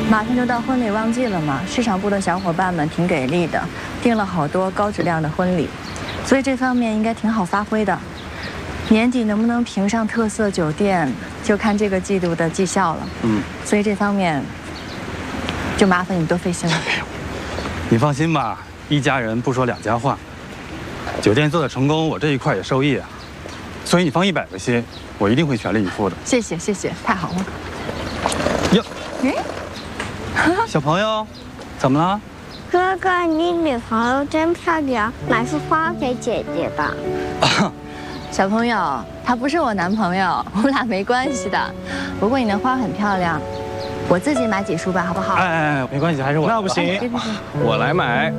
马上就到婚礼旺季了嘛，市场部的小伙伴们挺给力的，订了好多高质量的婚礼，所以这方面应该挺好发挥的。年底能不能评上特色酒店，就看这个季度的绩效了。所以这方面就麻烦你多费心了。 你放心吧，一家人不说两家话。酒店做的成功，我这一块也受益啊。所以你放100个心，我一定会全力以赴的。 谢谢谢谢，太好了。 哟，小朋友，怎么了？ 哥哥，你女朋友真漂亮，买束花给姐姐吧。 小朋友，他不是我男朋友，我们俩没关系的。不过你的花很漂亮，我自己买几束吧，好不好？ 哎，没关系，还是我。 那不行，我来买。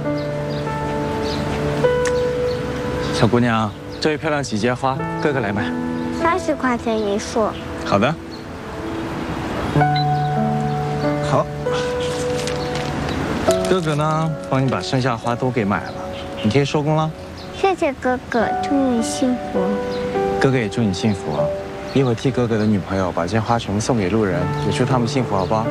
小姑娘，这位漂亮几节花，哥哥来买。 30块钱一束。 好的。好。哥哥呢，帮你把剩下花都给买了，你可以收工了。 谢谢哥哥，祝你幸福。 哥哥也祝你幸福啊！一会儿替哥哥的女朋友把这些花全部送给路人，也祝他们幸福，好不好？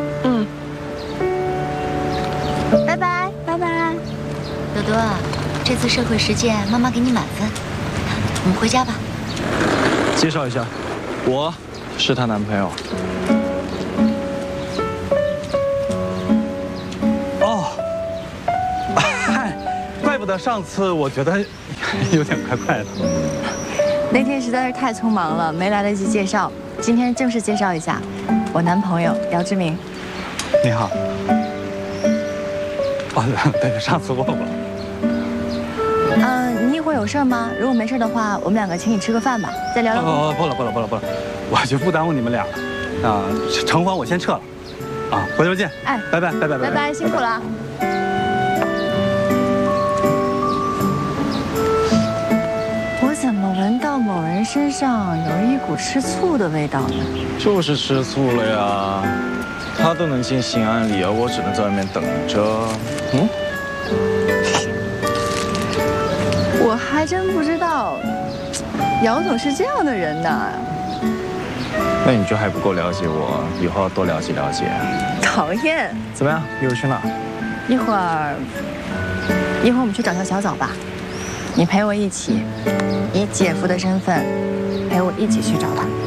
拜拜，拜拜。 多多，这次社会实践妈妈给你满分，我们回家吧。 介绍一下，我是她男朋友。 哦，嗨，怪不得上次我觉得有点怪怪的。 那天实在是太匆忙了，没来得及介绍。今天正式介绍一下，我男朋友姚志明。 你好。哦，对，上次问过。 你一会儿有事吗？如果没事的话，我们2个请你吃个饭吧，再聊聊。 不了，我就不耽误你们俩了。啊，城隍我先撤了。啊，回头见。哎，拜拜， 辛苦了。我怎么闻到某人身上有一股吃醋的味道呢？ 就是吃醋了呀，他都能进刑案里，而我只能在外面等着。 我还真不知道，姚总是这样的人呢。 那你就还不够了解我，以后要多了解了解。 讨厌。 怎么样？一会儿去哪？ 一会儿我们去找条小枣吧，你陪我一起，以姐夫的身份陪我一起去找他。